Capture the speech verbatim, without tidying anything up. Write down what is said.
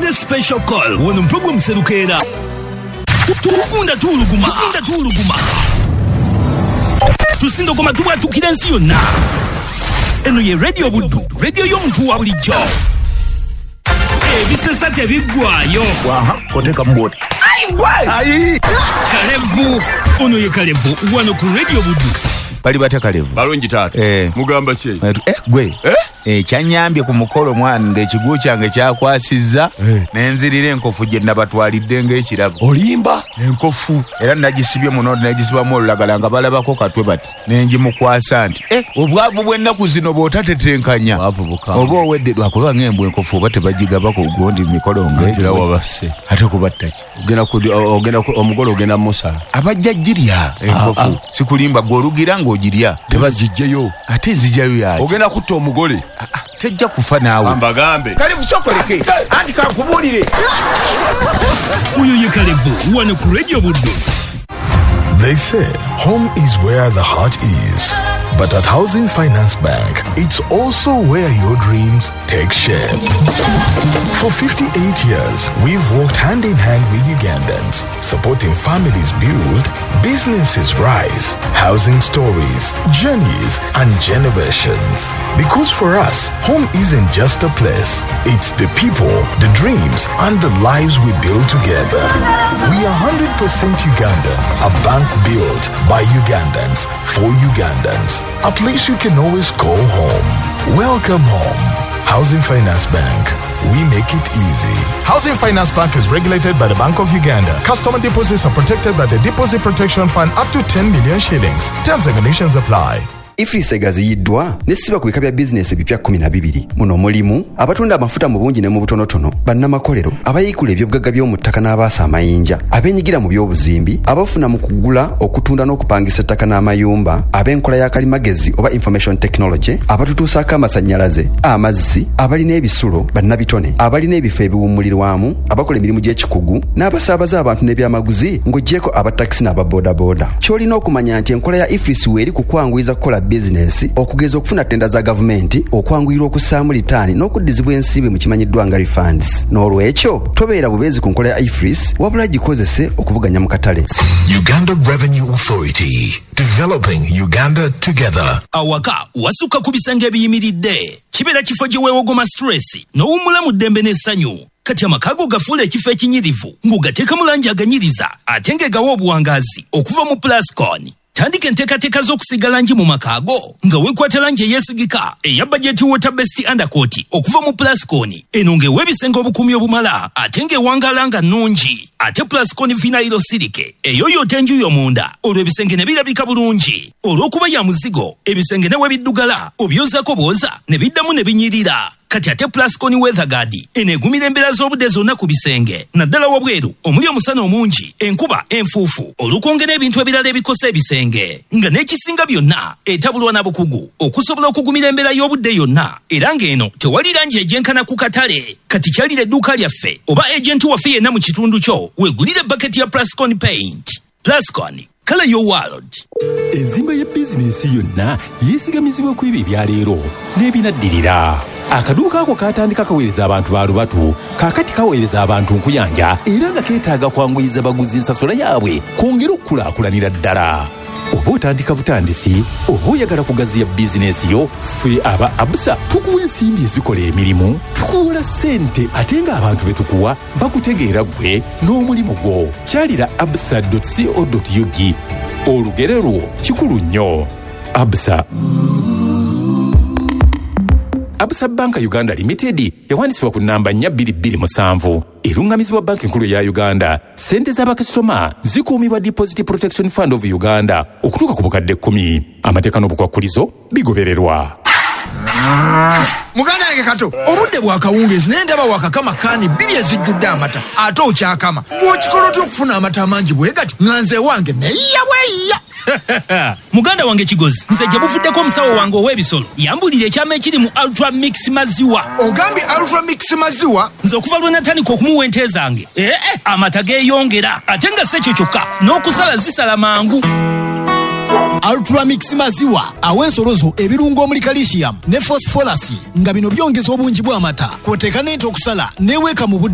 Birthday special call. Wano program serukera. Tukunda tuluguma. Tukunda tuluguma. Tusindo koma tuwa tukirensi yonna. Eno ye radio buddu. Radio y'omuntu wa bulijjo. Ebisesa tebiggwayo. Waha, koteka mboti. Ayi gwe! Ayi! Kalevu. Ono ye Kalevu. Wano ku radio buddu. Bali bata Kalevu. Balungi tata. Eh. Mugamba ki? Eh, gwe. Eh? Eh, kyanyambye ku mukolo mwana ng'ekigu kyange kyakwasizza eh. Nenzirira enkofu gye nabatwalidde ng'ekirabo. Olimba? Enkofu. Era nagisibye muno nagisibamu olulagala nga balabako katwe bati. Nengimukwasa nti eh obwavu bw'ennaku zino bw'otatetenkanya. Wavubuka. Oba owedde lwakuba ng'embwa enkofu oba tebagigabako gundi mikolo ng'ekira wabase. Ate kubatta ki? Ogenda ku ogenda ku omugolo ogenda musala. Abajja girya enkofu. Ah, ah. Sikulimba golugira ng'ogirya. Tebazijjeyo. Ate nzijayo yaaki. Ogenda kutta omugole. Tejja kufa naawe. Ambagambe. Kalevu sokoleke. Anti kankubulire. Uyo ye Kalevu. Wano ku radio buddu. They say home is where the heart is. But at Housing Finance Bank, it's also where your dreams take shape. For fifty-eight years, we've worked hand in hand with Ugandans, supporting families build, businesses rise, housing stories, journeys, and generations. Because for us, home isn't just a place. It's the people, the dreams, and the lives we build together. We are one hundred percent Ugandan, a bank built by Ugandans, for Ugandans. A place you can always call home. Welcome home. Housing Finance Bank. We make it easy. Housing Finance Bank is regulated by the Bank of Uganda. Customer deposits are protected by the Deposit Protection Fund up to ten million shillings. Terms and conditions apply. Ifrisa gaziyiddwa nesiba ku bika bya business ebipya kumi na bibiri. Muno mulimu abatunda amafuta mu bungi ne mu butonotono, bannamakolero, abayikula ebyobugagga by'omu ttaka n'abaasa amayinja, abenyigira mu by'obuzimbi, abafuna mu kugula, okutunda n'okupangisa ettaka n'amayumba, ab'enkola ya kalimagezi oba information technology, abatutuusaako amasannyalaze, amazzi, abalina ebisulo, bannabitone, abalina ebifo ebiwummulirwamu, abakola emirimu gy'ekikugu, n'abasaabaza abantu n'ebyamaguzi ng'oggyeko abatakisi n'ababoodabooda. Ky'olina okumanya nti enkola ya Ifrisi weeri kukwanguyiza kukola business, okugeza okufuna tenda za gavumenti, okwanguyirwa okussaamu litaani n'okuddizibwa ensiibe mu kimanyiddwa nga refunds. N'olwekyo tobeera bubeezi ku nkola ya I F R I S, wabula gikozese okuvuganya mu katale. Uganda Revenue Authority, developing Uganda together. Awaka wasuka ku bisenge biyimiridde, kibeera kifo gye weewogoma stress n'owummula mu ddembe n'essanyu. Kati amakago gafuula ekifo ekinyirivu ng'ogateeka mu langi aganyiriza ate ng'egawa obuwangazi okuva mu Plascon. Tandika enteekateeka z'okusiga langi mu makaago nga weekwata langi eyeesigika eya budget water best undercoat okuva mu Plascon. Eno ng'ewa ebisenge obukuumi obumala ate ng'ewangaala nga nnungi. Ate Plascon vinyl silike eyoyoota enjuuyo munda olwo ebisenge ne birabika bulungi. Olw'okuba ya muzigo ebisenge ne we biddugala obyozaako bwoza ne biddamu ne binyirira. Kati ate Plascon weather guard eneegumira embeera z'obudde zonna ku bisenge naddala wabweru omuli omusana omungi, enkuba, enfuufu, olw'okwongera ebintu ebirala ebikosa ebisenge. Nga n'ekisinga byonna etabulwa na bukugu okusobola okugumira embeera y'obudde yonna, era ng'eno tewali langi egyenkana ku katale. Kati kyalira edduuka lyaffe oba ejenti waffe yenna mu kitundu kyo weegulire bucket ya Plascon paint. Plascon, color your world. Enzimba ya bizinensi yonna yeesigamizibwa ku ebyo ebyaleero n'ebinaddirira. Akaduuka ako katandika kaweereza abantu ba lubatu, kaakati kaweereza abantu nkuyanja era nga keetaaga kwanguyiza baguzi nsasula yaabwe kwongera okukulaakulanira ddala. Oba otandika butandisi, oba oyagala kugaziya bizinensi yo, ffe aba Absa tukuwa ensimbi ezikola emirimu, tukuwola ssente ate ng'abantu be tukuwa bakutegeera ggwe n'omulimu gwo. Kyalira absa dot co dot u g. Olugero lwo kikulu nnyo. Absa. Absa Banka Uganda Limited yawandiisibwa ku nnamba nnya bbiri bbiri musanvu. Erungamizibwa banki nkulu ya Uganda. Sente z'abakasitoma zikuumibwa Deposit Protection Fund of Uganda okutuuka ku bukadde kkumi. Amateeka n'obukwakkulizo bigobererwa. Muganda yange kato, obudde bwakawungeezi naye ndaba wakakama kaani bbiri ezijjudde amata. Ate okyakama. Bw'okikola otya okufuna amata amangi bwe gati nga nze wange neyiya bweyiya. Muganda wange Kigozi, nze gye buvuddeko omusawo wange ow'ebisolo yambulira ekyama ekiri mu Ultra Mix maziwa. Ogambye Ultra Mix maziwa? Nze okuva lwe natandika okumuwa ente zange, ee amata geeyongera ate nga si ekyo kyokka n'okusala zisala mangu. Ultra Mix maziwa aw'ensolo zo ebirungo omuli calcium ne phosphorus nga bino byongeza obungi bw'amata kw'oteeka n'ente okusala n'eweeka mu budde.